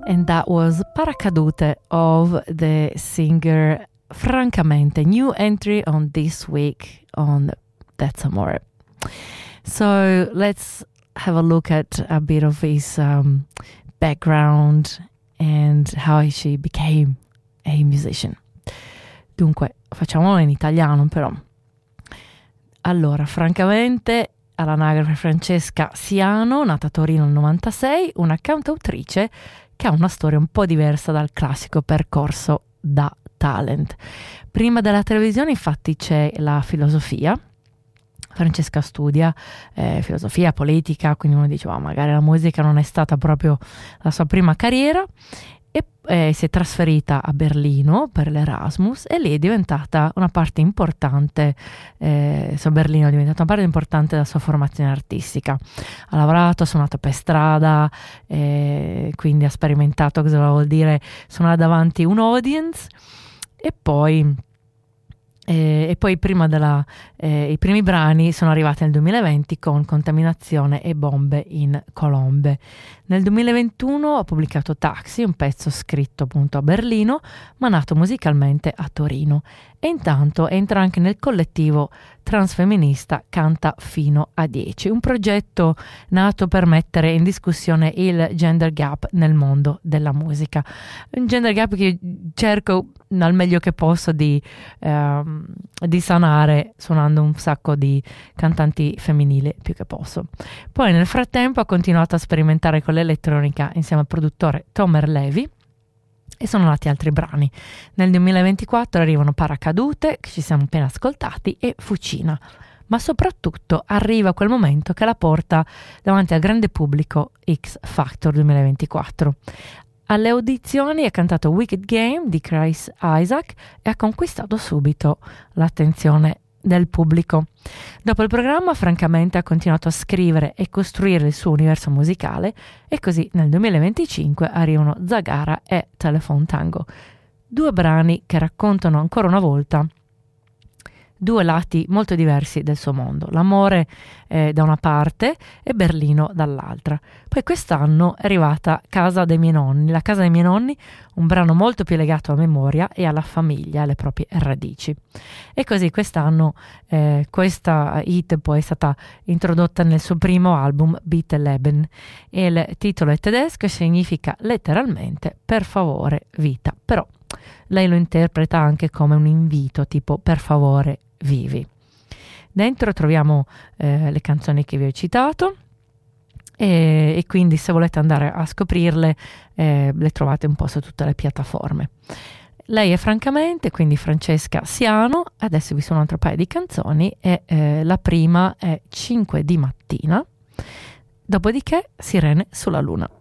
And that was Paracadute of the singer Francamente, new entry on this week on That's Amore. So let's have a look at a bit of his background and how she became a musician. Dunque, facciamolo in italiano però. Allora, francamente, all'anagrafe Francesca Siano, nata a Torino nel 96, una cantautrice che ha una storia un po' diversa dal classico percorso da talent. Prima della televisione infatti c'è la filosofia. Francesca studia filosofia, politica, quindi uno dice magari la musica non è stata proprio la sua prima carriera, e si è trasferita a Berlino per l'Erasmus e lì è diventata una parte importante, Berlino è diventata una parte importante della sua formazione artistica. Ha lavorato, ha suonato per strada, quindi ha sperimentato cosa vuol dire suonare davanti un audience, e poi prima i primi brani sono arrivati nel 2020 con Contaminazione e Bombe in Colombe. Nel 2021 ha pubblicato Taxi, un pezzo scritto appunto a Berlino ma nato musicalmente a Torino, e intanto entra anche nel collettivo transfemminista Canta fino a 10, un progetto nato per mettere in discussione il gender gap nel mondo della musica, un gender gap che cerco al meglio che posso di sanare suonando un sacco di cantanti femminili più che posso. Poi nel frattempo ha continuato a sperimentare con l'elettronica insieme al produttore Tomer Levi e sono nati altri brani. Nel 2024 arrivano Paracadute, che ci siamo appena ascoltati, e Fucina, ma soprattutto arriva quel momento che la porta davanti al grande pubblico X Factor 2024. Alle audizioni ha cantato Wicked Game di Chris Isaak e ha conquistato subito l'attenzione del pubblico. Dopo il programma, francamente, ha continuato a scrivere e costruire il suo universo musicale, e così nel 2025 arrivano Zagara e Telephone Tango, due brani che raccontano ancora una volta due lati molto diversi del suo mondo, l'amore da una parte e Berlino dall'altra. Poi quest'anno è arrivata Casa dei miei nonni, La casa dei miei nonni, un brano molto più legato alla memoria e alla famiglia, alle proprie radici. E così quest'anno questa hit poi è stata introdotta nel suo primo album Bitte Leben, e il titolo è tedesco e significa letteralmente per favore vita, però lei lo interpreta anche come un invito, tipo per favore vivi. Dentro troviamo le canzoni che vi ho citato, e quindi se volete andare a scoprirle le trovate un po' su tutte le piattaforme. Lei è francamente, quindi Francesca Siano. Adesso vi suono un altro paio di canzoni, e la prima è 5 di mattina, dopodiché Sirene sulla luna.